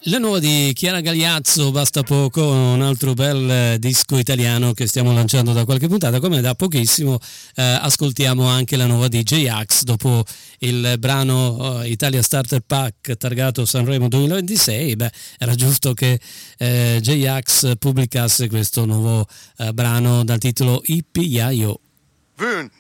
La nuova di Chiara Gagliazzo, Basta Poco, un altro bel disco italiano che stiamo lanciando da qualche puntata. Come da pochissimo ascoltiamo anche la nuova di J-Ax dopo il brano Italia Starter Pack targato Sanremo 2026. Era giusto che J-Ax pubblicasse questo nuovo brano dal titolo Ippia Io. 1,